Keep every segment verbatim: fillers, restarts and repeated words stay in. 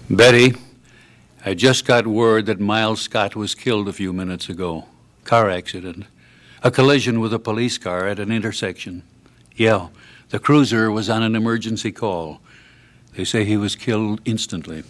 Betty, I just got word that Miles Scott was killed a few minutes ago. Car accident. A collision with a police car at an intersection. Yeah, the cruiser was on an emergency call. They say he was killed instantly.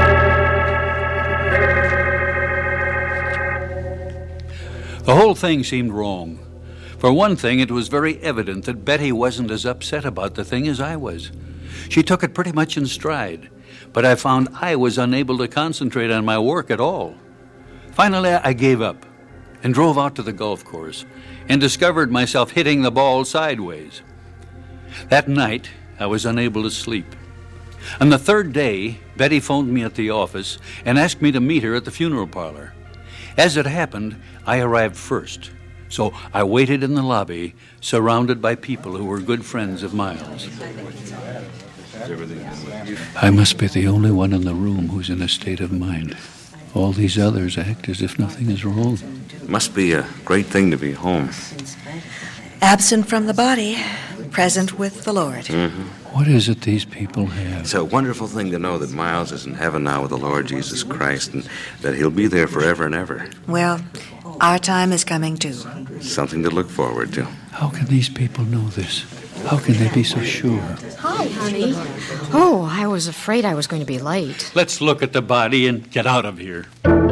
The whole thing seemed wrong. For one thing, it was very evident that Betty wasn't as upset about the thing as I was. She took it pretty much in stride, but I found I was unable to concentrate on my work at all. Finally, I gave up and drove out to the golf course and discovered myself hitting the ball sideways. That night, I was unable to sleep. On the third day, Betty phoned me at the office and asked me to meet her at the funeral parlor. As it happened, I arrived first, so I waited in the lobby, surrounded by people who were good friends of Miles. I must be the only one in the room who's in a state of mind. All these others act as if nothing is wrong. Must be a great thing to be home. Absent from the body, present with the Lord. Mm-hmm. What is it these people have? It's a wonderful thing to know that Miles is in heaven now with the Lord Jesus Christ and that he'll be there forever and ever. Well, our time is coming too. Something to look forward to. How can these people know this? How can they be so sure? Hi, honey. Oh, I was afraid I was going to be late. Let's look at the body and get out of here.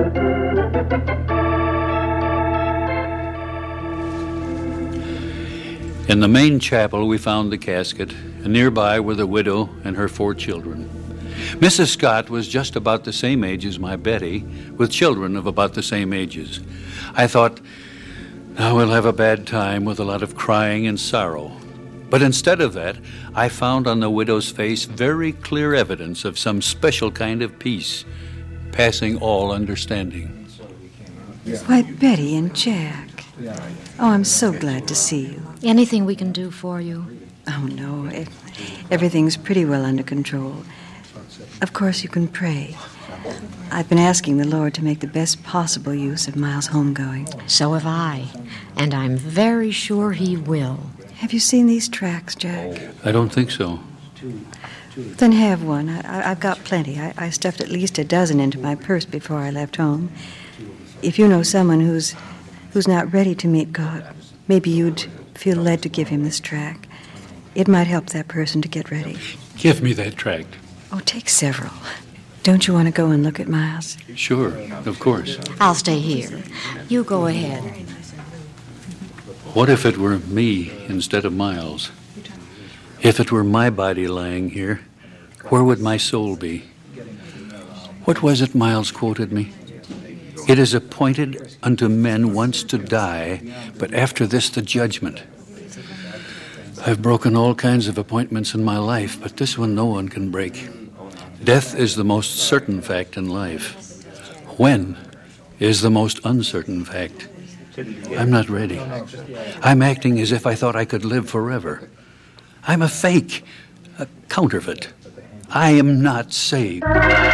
In the main chapel, we found the casket, and nearby were the widow and her four children. Missus Scott was just about the same age as my Betty, with children of about the same ages. I thought, now we'll have a bad time with a lot of crying and sorrow. But instead of that, I found on the widow's face very clear evidence of some special kind of peace, passing all understanding. Why, Betty and Jack. Oh, I'm so glad to see you. Anything we can do for you? Oh, no. Everything's pretty well under control. Of course, you can pray. I've been asking the Lord to make the best possible use of Miles' homegoing. So have I. And I'm very sure he will. Have you seen these tracks, Jack? I don't think so. Then have one. I, I've got plenty. I, I stuffed at least a dozen into my purse before I left home. If you know someone who's who's not ready to meet God, maybe you'd feel led to give him this tract. It might help that person to get ready. Give me that tract. Oh, take several. Don't you want to go and look at Miles? Sure, of course. I'll stay here. You go ahead. What if it were me instead of Miles? If it were my body lying here, where would my soul be? What was it Miles quoted me? It is appointed unto men once to die, but after this the judgment. I've broken all kinds of appointments in my life, but this one no one can break. Death is the most certain fact in life. When is the most uncertain fact. I'm not ready. I'm acting as if I thought I could live forever. I'm a fake, a counterfeit. I am not saved.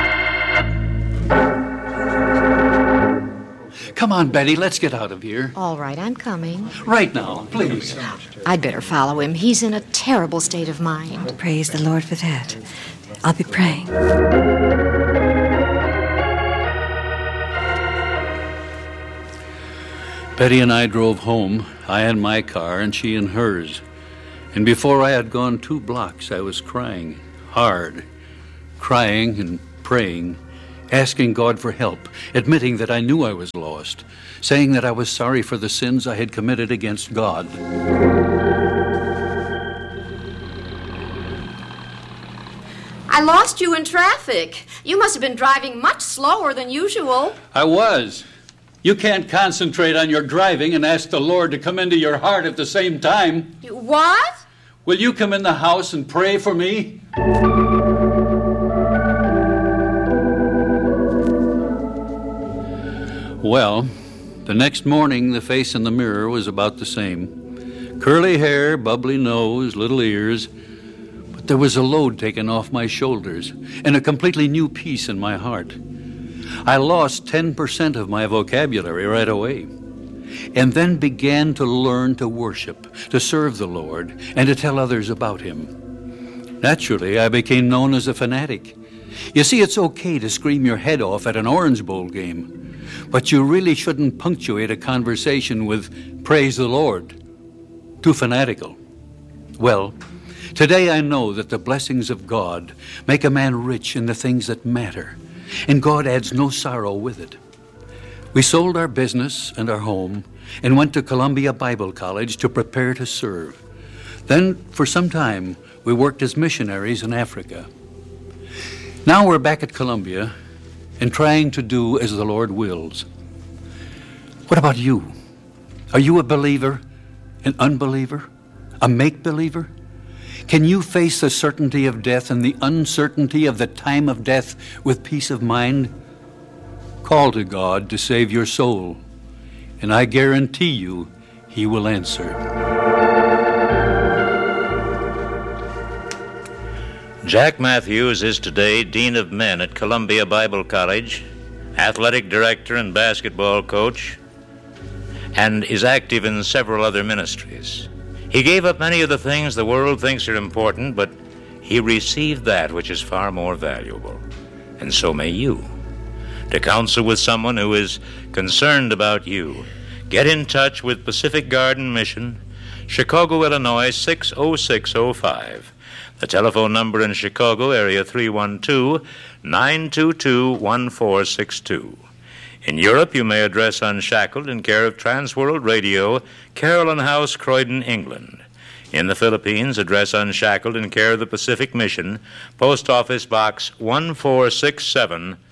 Come on, Betty, let's get out of here. All right, I'm coming. Right now, please. I'd better follow him. He's in a terrible state of mind. Praise the Lord for that. I'll be praying. Betty and I drove home, I in my car and she in hers. And before I had gone two blocks, I was crying hard, crying and praying, asking God for help, admitting that I knew I was lost, saying that I was sorry for the sins I had committed against God. I lost you in traffic. You must have been driving much slower than usual. I was. You can't concentrate on your driving and ask the Lord to come into your heart at the same time. You, what? Will you come in the house and pray for me? Well, the next morning, the face in the mirror was about the same. Curly hair, bubbly nose, little ears. But there was a load taken off my shoulders and a completely new peace in my heart. I lost ten percent of my vocabulary right away, and then began to learn to worship, to serve the Lord, and to tell others about him. Naturally, I became known as a fanatic, You see, it's okay to scream your head off at an Orange Bowl game, but you really shouldn't punctuate a conversation with "Praise the Lord." Too fanatical. Well, today I know that the blessings of God make a man rich in the things that matter, and God adds no sorrow with it. We sold our business and our home and went to Columbia Bible College to prepare to serve. Then, for some time, we worked as missionaries in Africa. Now we're back at Columbia and trying to do as the Lord wills. What about you? Are you a believer, an unbeliever, a make-believer? Can you face the certainty of death and the uncertainty of the time of death with peace of mind? Call to God to save your soul, and I guarantee you He will answer. Jack Matthews is today Dean of Men at Columbia Bible College, athletic director and basketball coach, and is active in several other ministries. He gave up many of the things the world thinks are important, but he received that which is far more valuable. And so may you. To counsel with someone who is concerned about you, get in touch with Pacific Garden Mission, Chicago, Illinois, six oh six oh five. The telephone number in Chicago, area three one two, nine two two, one four six two. In Europe, you may address Unshackled in care of Transworld Radio, Carolyn House, Croydon, England. In the Philippines, address Unshackled in care of the Pacific Mission, Post Office Box one four six seven,